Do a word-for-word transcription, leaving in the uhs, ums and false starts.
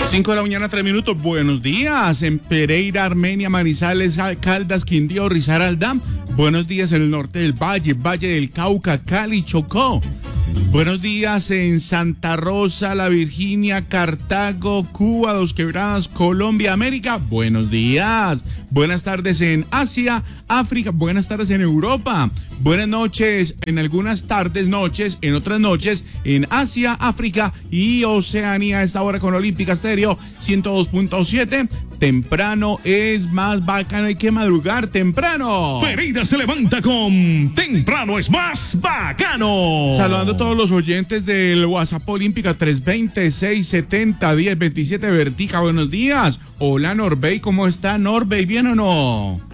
cinco de la mañana, tres minutos. Buenos días. En Pereira, Armenia, Manizales, Caldas, Quindío, Risaralda. Buenos días en el norte del Valle, Valle del Cauca, Cali, Chocó. Buenos días en Santa Rosa, La Virginia, Cartago, Cuba, Dos Quebradas, Colombia, América. Buenos días. Buenas tardes en Asia, África. Buenas tardes en Europa. Buenas noches en algunas tardes, noches, en otras noches en Asia, África y Oceanía. A esta hora con Olímpica Estéreo ciento dos punto siete. Temprano es más bacano, hay que madrugar temprano. Pereira se levanta con Temprano es más bacano. Saludando a todos los oyentes del WhatsApp Olímpica tres veinte, seiscientos setenta, diez veintisiete Vertica. Buenos días. Hola Norbey, ¿cómo está Norbey? ¿Bien o no?